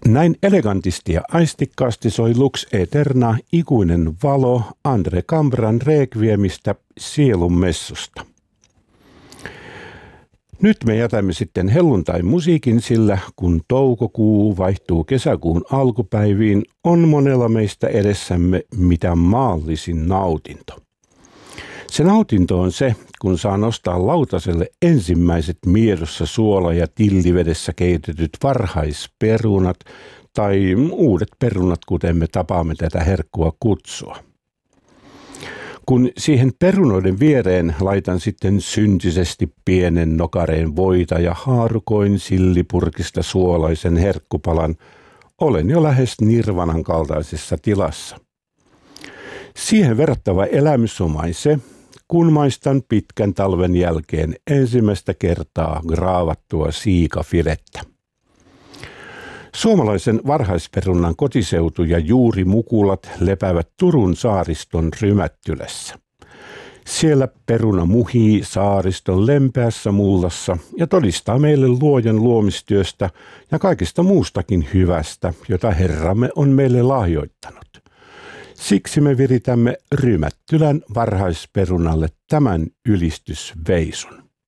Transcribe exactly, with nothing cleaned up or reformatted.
Näin elegantisti ja aistikkaasti soi Lux Eterna ikuinen valo Andre Cambran Requiemistä Sielun messusta. Nyt me jätämme sitten helluntain musiikin, sillä kun toukokuu vaihtuu kesäkuun alkupäiviin, on monella meistä edessämme mitä maallisin nautinto. Se nautinto on se, kun saa nostaa lautaselle ensimmäiset miedossa suola- ja tillivedessä keitetyt varhaisperunat tai uudet perunat, kuten me tapaamme tätä herkkua kutsua. Kun siihen perunoiden viereen laitan sitten syntisesti pienen nokareen voita ja haarukoin sillipurkista suolaisen herkkupalan, olen jo lähes nirvanan kaltaisessa tilassa. Siihen verrattava elämys on vain se, kun maistan pitkän talven jälkeen ensimmäistä kertaa graavattua siikafilettä. Suomalaisen varhaisperunan kotiseutu ja juurimukulat lepäävät Turun saariston Rymättylässä. Siellä peruna muhii saariston lempeässä mullassa ja todistaa meille luojan luomistyöstä ja kaikista muustakin hyvästä, jota Herramme on meille lahjoittanut. Siksi me viritämme Rymättylän varhaisperunalle tämän ylistysveisun.